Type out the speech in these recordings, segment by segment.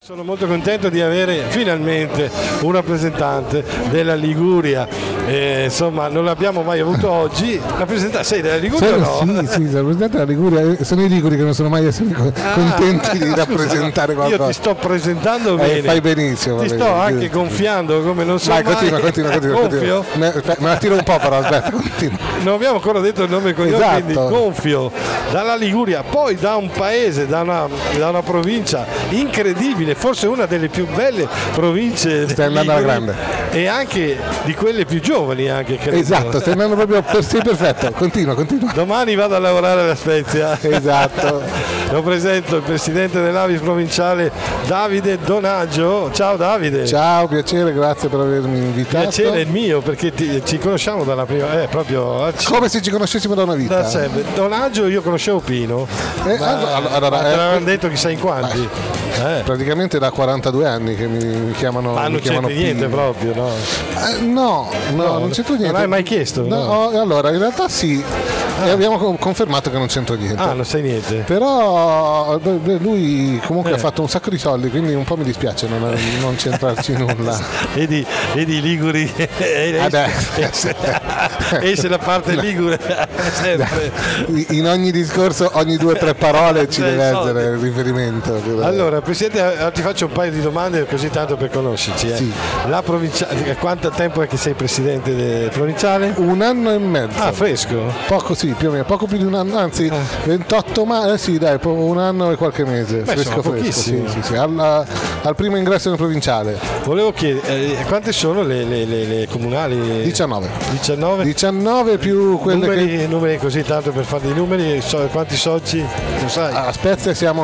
Sono molto contento di avere finalmente un rappresentante della Liguria, insomma non l'abbiamo mai avuto oggi. Sei della Liguria o no? Sì, sono rappresentante della Liguria, sono i liguri che non sono mai contenti di rappresentare qualcosa. Io ti sto presentando bene. Fai benissimo. Ti sto anche gonfiando come non so. Vai, mai. continua. Gonfio? Me la tiro un po' però, aspetta, continua. Non abbiamo ancora detto il nome con Esatto. quindi gonfio dalla Liguria, poi da un paese, da una provincia incredibile, forse una delle più belle province. Stai andando alla grande. E anche di quelle più giovani anche, credo. Esatto, stai andando proprio sei perfetto. Continua. Domani vado a lavorare alla Spezia. Esatto. Lo presento il presidente dell'Avis provinciale Davide Donaggio. Ciao Davide. Ciao, piacere, grazie per avermi invitato. Piacere è mio perché ci conosciamo dalla prima, proprio come se ci conoscessimo da una vita. Da sempre. Donaggio io conoscevo Pino. Allora, te l'avevano detto chissà in quanti. Praticamente da 42 anni che mi chiamano. Ma non c'entra niente proprio, no? No, non c'entro niente. Non hai mai chiesto? No. Allora, in realtà sì. E abbiamo confermato che non c'entro niente. Non sai niente. Però lui comunque ha fatto un sacco di soldi, quindi un po' mi dispiace non c'entrarci nulla. Vedi Liguri. Esce la parte ligure sempre. In ogni discorso, ogni 2 o 3 parole ci deve essere il riferimento. Allora, Presidente, ti faccio un paio di domande così tanto per conoscerci. Sì. La provinciale, quanto tempo è che sei presidente provinciale? 1 anno e mezzo. Fresco? Poco, sì, più o meno, poco più di un anno, anzi 28 sì dai, 1 anno e qualche mese. Fresco. Sì. Al primo ingresso nel provinciale. Volevo chiedere, quante sono le comunali? 19 più quelle numeri così tanto per fare dei numeri, quanti soci? Non sai? A Spezia siamo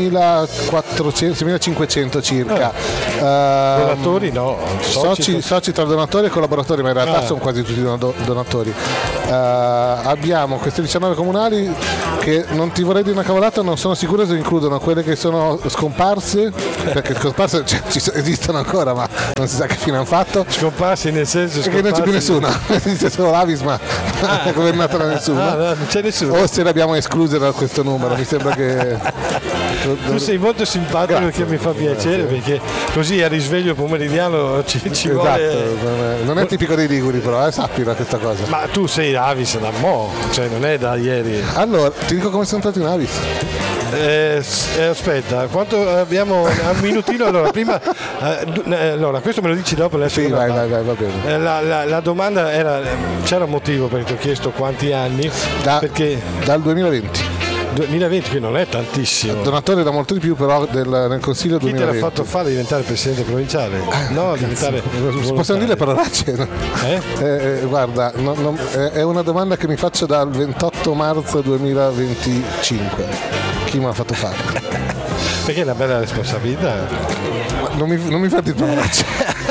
6.500 circa. Donatori no? Soci tra donatori e collaboratori, ma in realtà sono quasi tutti donatori. Abbiamo queste 19 comunali che, non ti vorrei dire una cavolata, non sono sicuro se includono quelle che sono scomparse, perché scomparse esistono ancora, ma non si sa che fine hanno fatto. Scomparsi nel senso che non c'è più nessuno, esiste solo l'Avis, ma non è governato da nessuno. Non c'è nessuno. O se le abbiamo escluse da questo numero, mi sembra che. Tu sei molto simpatico. Grazie, perché mi fa piacere, perché così a risveglio pomeridiano ci esatto, vuole. Non è tipico dei liguri, però sappilo questa cosa. Ma tu sei Avis da cioè non è da ieri. Allora, ti dico come sono entrato in Avis. Aspetta, quanto abbiamo un minutino? Allora, prima allora, questo me lo dici dopo. Sì, vai, va bene. La domanda era, c'era un motivo perché ti ho chiesto quanti anni? Perché dal 2020, che non è tantissimo. Donatore da molto di più, però nel consiglio 2020. Chi te l'ha fatto fare diventare presidente provinciale? Possiamo dire le parolacce? Guarda, è una domanda che mi faccio dal 28 marzo 2025. Chi mi ha fatto fare? Perché è una bella responsabilità. Non mi fate il parolacce.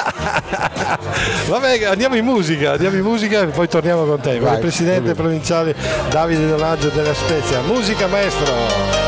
Vabbè, andiamo in musica e poi torniamo con te. Vai, il presidente provinciale Davide Donaggio della Spezia. Musica, maestro.